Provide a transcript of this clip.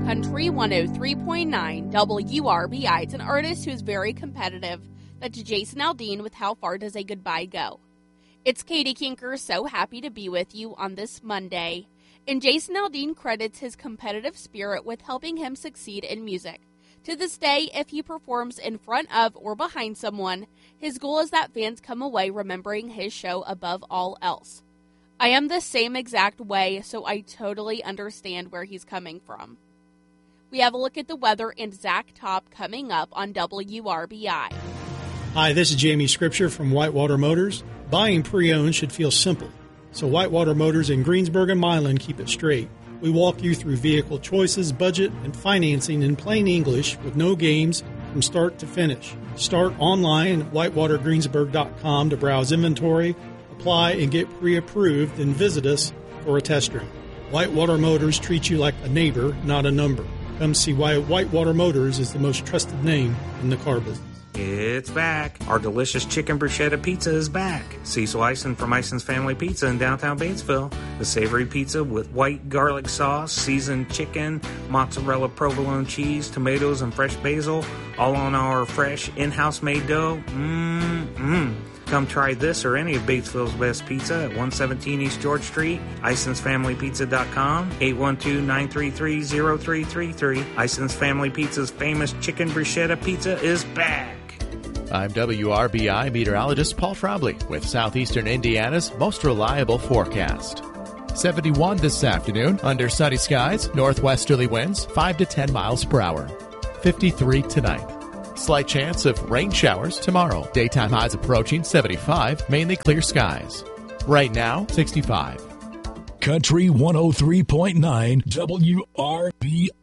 Country 103.9 WRBI. It's an artist who's very competitive. That's Jason Aldean with How Far Does a Goodbye Go? It's Katie Kinker, so happy to be with you on this Monday. And Jason Aldean credits his competitive spirit with helping him succeed in music. To this day, if he performs in front of or behind someone, his goal is that fans come away remembering his show above all else. I am the same exact way, so I totally understand where he's coming from. We have a look at the weather and Zach Top coming up on WRBI. Hi, this is Jamie Scripture from Whitewater Motors. Buying pre-owned should feel simple, so Whitewater Motors in Greensburg and Milan keep it straight. We walk you through vehicle choices, budget, and financing in plain English with no games from start to finish. Start online at whitewatergreensburg.com to browse inventory, apply, and get pre-approved, then visit us for a test drive. Whitewater Motors treats you like a neighbor, not a number. Come see why Whitewater Motors is the most trusted name in the car business. It's back. Our delicious chicken bruschetta pizza is back. Cecil Ison from Ison's Family Pizza in downtown Batesville. The savory pizza with white garlic sauce, seasoned chicken, mozzarella provolone cheese, tomatoes, and fresh basil, all on our fresh in-house made dough. Come try this or any of Batesville's best pizza at 117 East George Street, IsonsFamilyPizza.com, 812-933-0333. Ison's Family Pizza's famous chicken bruschetta pizza is back. I'm WRBI meteorologist Paul Frobley with Southeastern Indiana's most reliable forecast. 71 this afternoon, under sunny skies, northwesterly winds 5 to 10 miles per hour. 53 tonight. Slight chance of rain showers tomorrow. Daytime highs approaching 75, mainly clear skies. Right now, 65. Country 103.9 WRBI.